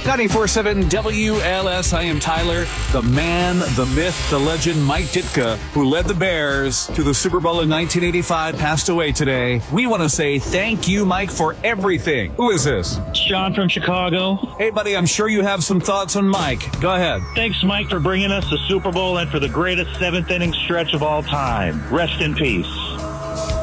94.7 WLS. I am Tyler, the man, the myth, the legend, Mike Ditka, who led the Bears to the Super Bowl in 1985, passed away today. We want to say thank you, Mike, for everything. Who is this? Sean from Chicago. Hey, buddy, I'm sure you have some thoughts on Mike. Go ahead. Thanks, Mike, for bringing us the Super Bowl and for the greatest seventh-inning stretch of all time. Rest in peace.